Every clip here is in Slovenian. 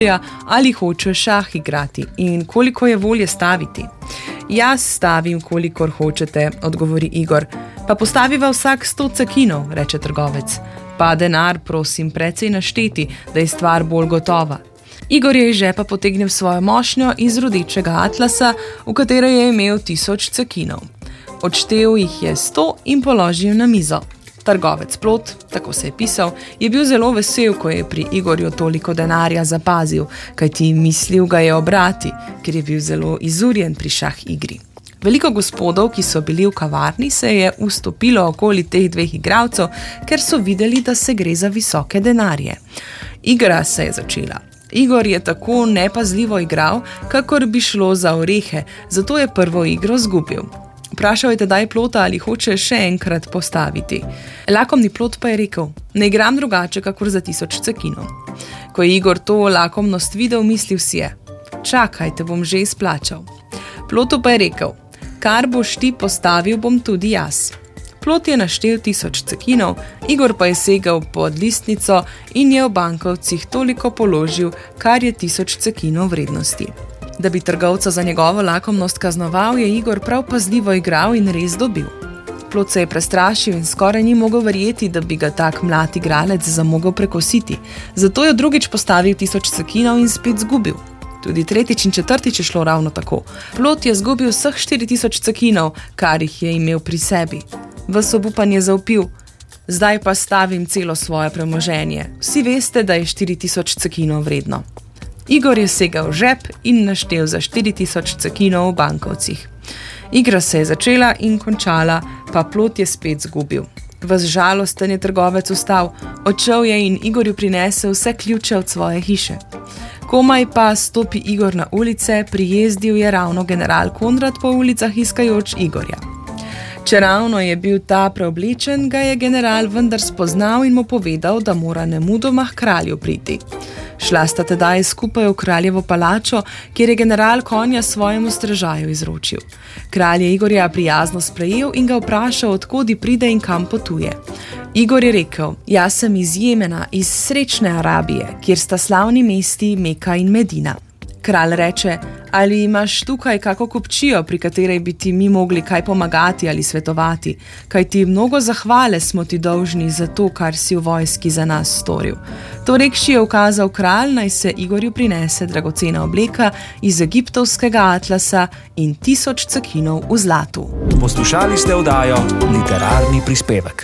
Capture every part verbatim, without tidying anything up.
ali hoče šah igrati in koliko je volje staviti. Jaz stavim, kolikor hočete, odgovori Igor. Pa postaviva vsak sto cekinov, reče trgovec. Pa denar, prosim, precej našteti, da je stvar bolj gotova. Igor je iz žepa potegnil svojo mošnjo iz rodečega atlasa, v katero je imel tisoč cekinov. Odštel jih je sto in položil na mizo. Trgovec Plot, tako se je pisal, je bil zelo vesel, ko je pri Igorju toliko denarja zapazil, kajti mislil ga je obrati, ker je bil zelo izurjen pri šah igri. Veliko gospodov, ki so bili v kavarni, se je ustopilo okoli teh dveh igralcev, ker so videli, da se gre za visoke denarje. Igra se je začela. Igor je tako nepazljivo igral, kakor bi šlo za orehe, zato je prvo igro zgubil. Vprašal je tedaj Plota, ali hoče še enkrat postaviti. Lakomni Plot pa je rekel, ne igram drugače, kakor za tisoč cekinov. Ko je Igor to lakomnost videl, mislil si je, čakaj, te bom že izplačal. Plotu pa je rekel, kar boš ti postavil, bom tudi jaz. Plot je naštel tisoč cekinov, Igor pa je segel pod listnico in je v bankovcih toliko položil, kar je tisoč cekinov vrednosti. Da bi trgovca za njegovo lakomnost kaznoval, je Igor prav pazljivo igral in res dobil. Plot se je prestrašil in skoraj ni mogel verjeti, da bi ga tak mlad igralec zamogel prekositi. Zato je drugič postavil tisoč cekinov in spet zgubil. Tudi tretjič in četrtič je šlo ravno tako. Plot je zgubil vseh štiri tisoč cekinov, kar jih je imel pri sebi. Ves obupan je zavpil, zdaj pa stavim celo svoje premoženje. Vsi veste, da je štiri tisoč cekinov vredno. Igor je segel v žep in naštel za štiri tisoč cekinov v bankovcih. Igra se je začela in končala, pa Plot je spet zgubil. Ves žalosten je trgovec vstal, odšel je in Igorju prinesel vse ključe od svoje hiše. Komaj pa stopi Igor na ulice, prijezdil je ravno general Konrad po ulicah iskajoč Igorja. Čeravno je bil ta preoblečen, ga je general vendar spoznal in mu povedal, da mora nemudoma k kralju priti. Šla sta tedaj skupaj v kraljevo palačo, kjer je general konja svojemu stražaju izročil. Kralj je Igorja prijazno sprejel in ga vprašal, odkodi pride in kam potuje. Igor je rekel, jaz sem iz Jemena, iz srečne Arabije, kjer sta slavni mesti Meka in Medina. Kralj reče, ali imaš tukaj kako kupčijo, pri kateri bi ti mi mogli kaj pomagati ali svetovati, kaj ti mnogo zahvale smo ti dolžni za to, kar si v vojski za nas storil. To rekši je ukazal kralj, naj se Igorju prinese dragocena obleka iz egiptovskega atlasa in tisoč cekinov v zlatu. Poslušali ste oddajo Literarni prispevek.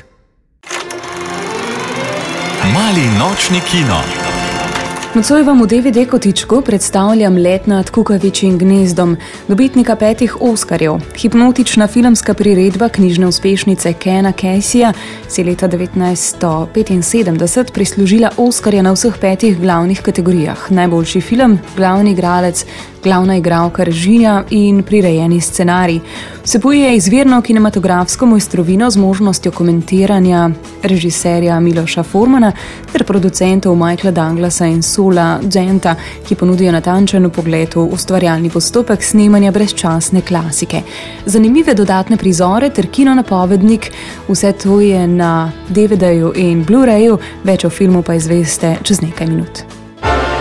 Mali nočni kino. Nocoj vam v D V D kotičku predstavljam Let nad kukavičjim gnezdom, dobitnika petih Oskarjev. Hipnotična filmska priredba knjižne uspešnice Kena Caseya si leta devetnajststo petinsedemdeset prislužila Oskarja na vseh petih glavnih kategorijah. Najboljši film, glavni igralec, glavna igralka, režija in prirejeni scenarij. Vsebuje izvirno kinematografsko mojstrovino z možnostjo komentiranja režiserja Miloša Formana ter producentov Michaela Douglasa in Saula Genta, ki ponudijo natančen vpogled v ustvarjalni postopek snemanja brezčasne klasike. Zanimive dodatne prizore ter kinonapovednik, vse to je na D V D-ju in Blu-rayu, več o filmu pa izveste čez nekaj minut.